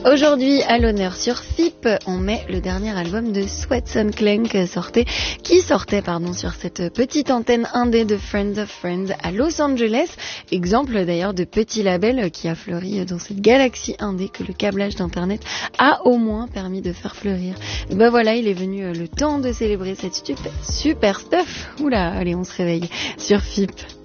Aujourd'hui, à l'honneur sur FIP, on met le dernier album de Sweat and Clank qui sortait sur cette petite antenne indé de Friends of Friends à Los Angeles. Exemple d'ailleurs de petit label qui a fleuri dans cette galaxie indé que le câblage d'internet a au moins permis de faire fleurir. Et ben voilà, il est venu le temps de célébrer cette super stuff. Oula, allez, on se réveille sur FIP.